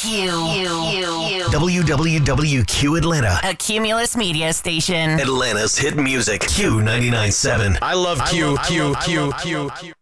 WWWQ Atlanta. A Cumulus media station. Atlanta's hit music. Q99.7. I love Q.